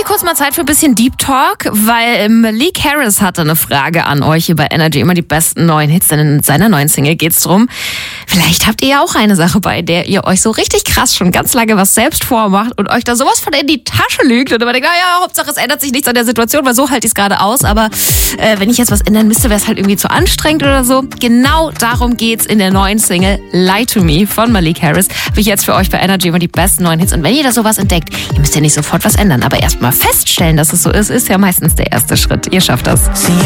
kurz mal Zeit für ein bisschen Deep Talk, weil Malik Harris hatte eine Frage an euch hier bei Energy, immer die besten neuen Hits, denn in seiner neuen Single geht's drum. Vielleicht habt ihr ja auch eine Sache, bei der ihr euch so richtig krass schon ganz lange was selbst vormacht und euch da sowas von in die Tasche lügt und immer denkt, naja, Hauptsache es ändert sich nichts an der Situation, weil so halte ich es gerade aus, aber wenn ich jetzt was ändern müsste, wäre es halt irgendwie zu anstrengend oder so. Genau darum geht's in der neuen Single Lie to Me von Malik Harris. Habe ich jetzt für euch bei Energy immer die besten neuen Hits und wenn ihr da sowas entdeckt, ihr müsst ja nicht sofort was ändern, aber erstmal feststellen, dass es so ist ja meistens der erste Schritt. Ihr schafft das.